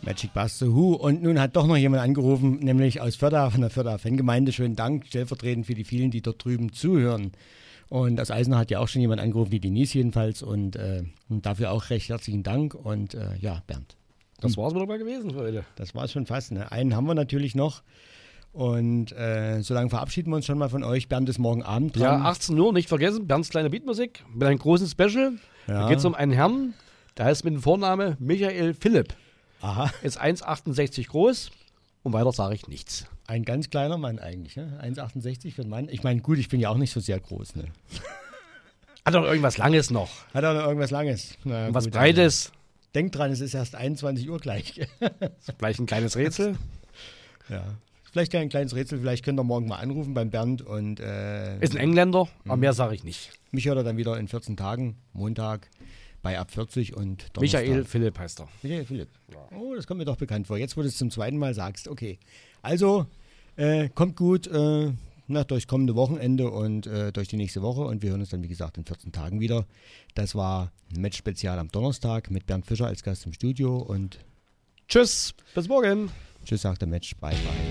Magic Bus The Who. Und nun hat doch noch jemand angerufen, nämlich aus Förda, von der Förda Fangemeinde. Schönen Dank, stellvertretend für die vielen, die dort drüben zuhören. Und aus Eisenach hat ja auch schon jemand angerufen, die Denise jedenfalls. Und dafür auch recht herzlichen Dank. Und ja, Bernd. Das war's wieder mal gewesen für heute. Das war's schon fast. Ne? Einen haben wir natürlich noch. Und solange verabschieden wir uns schon mal von euch. Bernd ist morgen Abend dran. Ja, 18 Uhr, nicht vergessen, Bernds kleine Beatmusik mit einem großen Special. Ja. Da geht es um einen Herrn, der heißt mit dem Vorname Michael Philipp. Aha. Ist 1,68 groß und weiter sage ich nichts. Ein ganz kleiner Mann eigentlich, ne? 1,68 für einen Mann. Ich meine, gut, ich bin ja auch nicht so sehr groß, ne? Hat doch irgendwas Langes noch. Hat auch noch irgendwas Langes. Na, Und was gut, Breites. Also, denkt dran, es ist erst 21 Uhr gleich. Gleich ein kleines Rätsel. Ja. Vielleicht ein kleines Rätsel, vielleicht könnt ihr morgen mal anrufen beim Bernd und Ist ein Engländer, aber mehr sage ich nicht. mich hört er dann wieder in 14 Tagen, Montag, bei ab 40 und Donnerstag. Michael Philipp heißt er. Michael Philipp. Oh, das kommt mir doch bekannt vor. Jetzt, wo du es zum zweiten Mal sagst. Okay. Also, kommt gut durchs kommende Wochenende und durch die nächste Woche. Und wir hören uns dann, wie gesagt, in 14 Tagen wieder. Das war ein Match-Spezial am Donnerstag mit Bernd Fischer als Gast im Studio. Und Tschüss, bis morgen. tschüss, sagt der Match. Bye, bye.